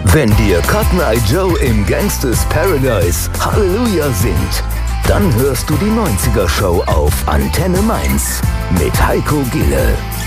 Wenn dir Cotton Eye Joe im Gangsters Paradise Halleluja singt, dann hörst du die 90er Show auf Antenne Mainz mit Heiko Gille.